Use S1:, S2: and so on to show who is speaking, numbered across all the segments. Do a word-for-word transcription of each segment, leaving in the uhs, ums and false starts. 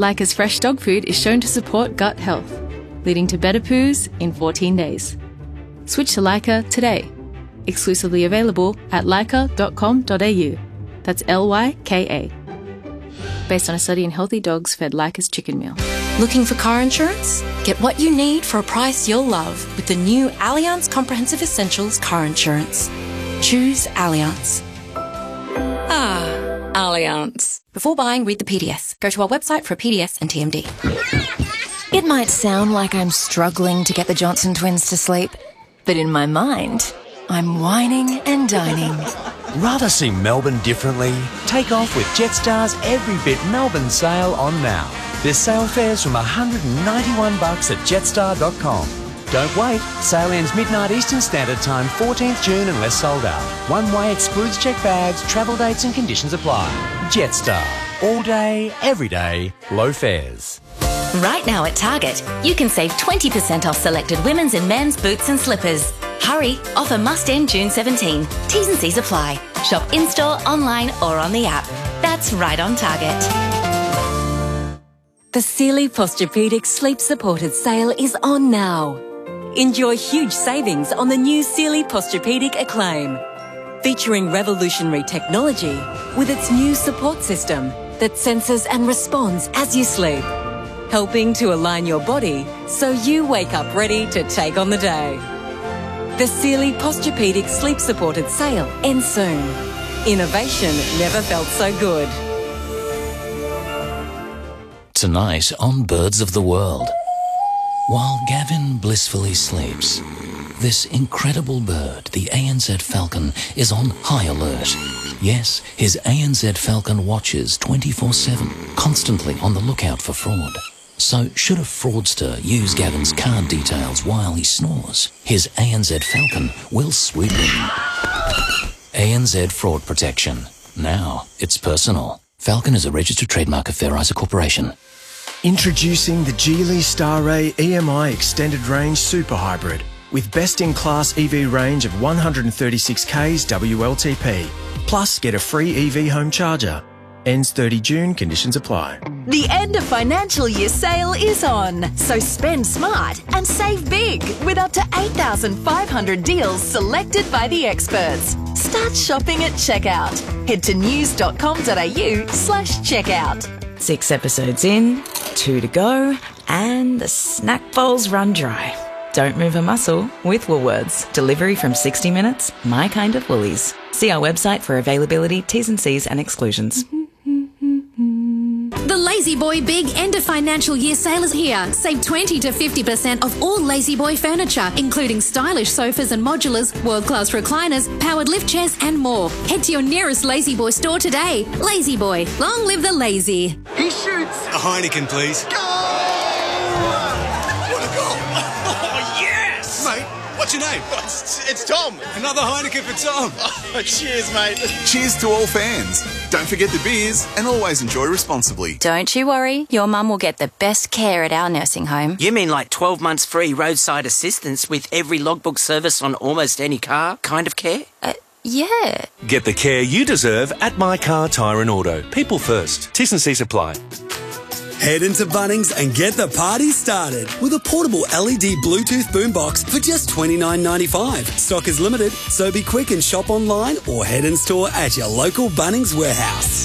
S1: Leica's fresh dog food is shown to support gut health, leading to better poos in fourteen days. Switch to Leica today. Exclusively available at leica dot com dot a u. That's L Y K A. Based on a study in healthy dogs fed Leica's chicken meal.
S2: Looking for car insurance? Get what you need for a price you'll love with the new Allianz Comprehensive Essentials Car Insurance. Choose Allianz. Ah, Allianz. Before buying, read the P D S. Go to our website for a P D S and T M D.
S3: It might sound like I'm struggling to get the Johnson twins to sleep, but in my mind, I'm whining and dining.
S4: Rather see Melbourne differently? Take off with Jetstar's Every Bit Melbourne sale on now. There's sale fares from one hundred ninety-one bucks at jetstar dot com. Don't wait. Sale ends midnight Eastern Standard Time, fourteenth June unless sold out. One way excludes check bags, travel dates and conditions apply. Jetstar. All day, every day, low fares.
S5: Right now at Target, you can save twenty percent off selected women's and men's boots and slippers. Hurry, offer must end June seventeenth. T's and C's apply. Shop in-store, online or on the app. That's right on Target.
S6: The Sealy Posturepedic Sleep Supported sale is on now. Enjoy huge savings on the new Sealy Posturepedic Acclaim, featuring revolutionary technology with its new support system that senses and responds as you sleep, helping to align your body so you wake up ready to take on the day. The Sealy Posturepedic Sleep Supported sale ends soon. Innovation never felt so good.
S7: Tonight on Birds of the World. While Gavin blissfully sleeps, this incredible bird, the A N Z Falcon, is on high alert. Yes, his A N Z Falcon watches twenty-four seven, constantly on the lookout for fraud. So should a fraudster use Gavin's card details while he snores, his A N Z Falcon will swoop in. A N Z Fraud Protection. Now it's personal. Falcon is a registered trademark of Fair Isa Corporation.
S8: Introducing the Geely Starray E M I Extended Range Super Hybrid with best-in-class E V range of one hundred thirty-six kays W L T P. Plus, get a free E V home charger. Ends thirty June, conditions apply.
S9: The end of financial year sale is on, so spend smart and save big with up to eight thousand five hundred deals selected by the experts. Start shopping at checkout. Head to news dot com dot a u slash checkout.
S10: Six episodes in, two to go, and the snack bowls run dry. Don't move a muscle with Woolworths. Delivery from sixty minutes, my kind of Woolies. See our website for availability, T's and C's and exclusions.
S11: The La-Z-Boy Big End of Financial Year sale is here. Save twenty to fifty percent off all La-Z-Boy furniture, including stylish sofas and modulars, world-class recliners, powered lift chairs and more. Head to your nearest La-Z-Boy store today. La-Z-Boy, long live the lazy.
S12: He shoots. A Heineken, please. Go! What a goal! Oh, yes! Mate, what's your name?
S13: It's, it's Tom.
S12: Another Heineken for Tom.
S13: Oh, cheers, mate.
S14: Cheers to all fans. Don't forget the beers and always enjoy responsibly.
S5: Don't you worry, your mum will get the best care at our nursing home.
S15: You mean like twelve months free roadside assistance with every logbook service on almost any car kind of care?
S5: Uh, yeah.
S16: Get the care you deserve at My Car, Tyre and Auto. People first. T's and C's apply.
S17: Head into Bunnings and get the party started with a portable L E D Bluetooth boombox for just twenty-nine ninety-five. Stock is limited, so be quick and shop online or head in store at your local Bunnings warehouse.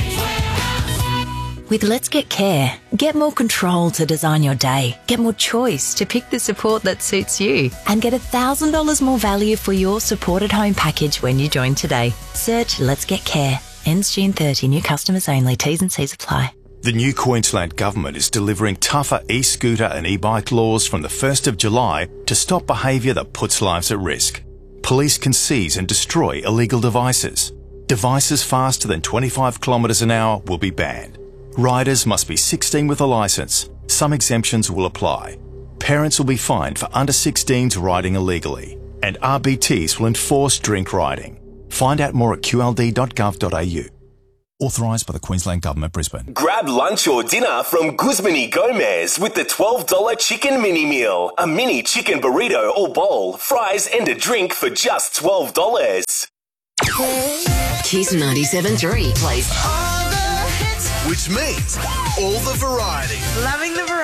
S3: With Let's Get Care, get more control to design your day, get more choice to pick the support that suits you, and get one thousand dollars more value for your supported home package when you join today. Search Let's Get Care. Ends June thirtieth. New customers only. T's and C's apply.
S18: The new Queensland Government is delivering tougher e-scooter and e-bike laws from the first of July to stop behaviour that puts lives at risk. Police can seize and destroy illegal devices. Devices faster than twenty-five kilometres an hour will be banned. Riders must be sixteen with a licence. Some exemptions will apply. Parents will be fined for under sixteens riding illegally. And R B Ts will enforce drink riding. Find out more at q l d dot gov dot a u. Authorised by the Queensland Government, Brisbane.
S19: Grab lunch or dinner from Guzman y Gomez with the twelve dollars chicken mini meal. A mini chicken burrito or bowl, fries and a drink for just twelve dollars.
S20: Kiss ninety-seven point three plays all the hits which means all the variety.
S21: Loving the variety.